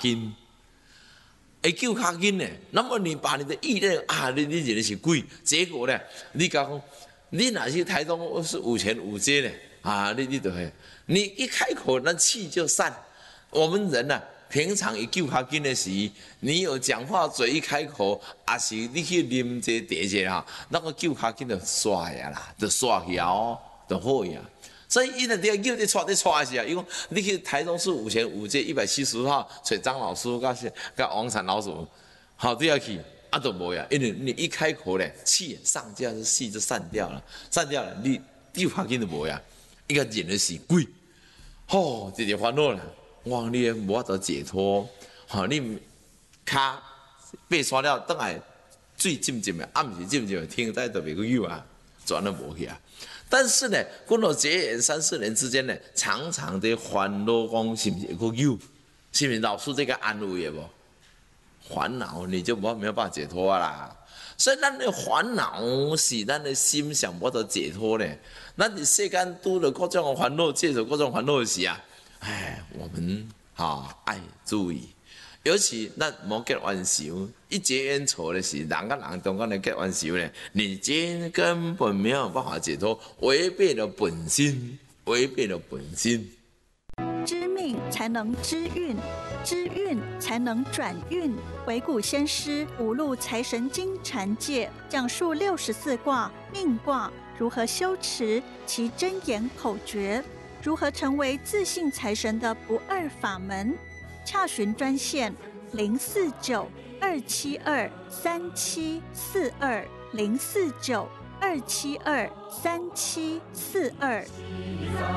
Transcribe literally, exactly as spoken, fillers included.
筋，会救脚筋呢。那么你把你的意念啊，你你认为是鬼，结果呢，你讲你哪去台东是五权五阶呢？啊，你你就会，你一开口那气就散。我们人呢、啊，平常一救脚筋的时，你有讲话嘴一开口，还是你去啉这茶者哈，那个救脚筋就刷呀啦，就刷去哦，就好呀。所以伊那条叫你带你带是啊，因为你去台中市五权五街一百七十号找张老师，甲是甲王产老师，好都要去，啊都无呀，因为你一开口咧，气上架就气就散掉了，散掉了，你救脚筋就无呀。一个人的是鬼，吼、哦，这就烦恼啦。哇，你无法度解脱，吼、哦，你骹被刷了，等来水浸浸的，啊，毋是浸浸的，听在都袂去有啊，转都无去啊。但是呢，过了结缘三四年之间呢，常常的烦恼讲是毋是会有，是毋是老师这个安慰的无？烦恼你就无没有办法解脱啦。所以咱的烦恼是咱的心想不得解脱呢。咱伫世间拄着各种烦恼，接受各种烦恼的时啊，哎，我们啊爱注意，尤其咱莫结冤仇，一结冤仇的是人跟人中间的结冤仇呢，你今根本没有办法解脱，违背了本心，违背了本心。 知命才能知运，知运才能转运。惟古先师五路财神经禅界讲述六十四卦命卦如何修持其真言口诀，如何成为自信财神的不二法门。洽询专线零四九二七二三七四二零四九二七二三七四二。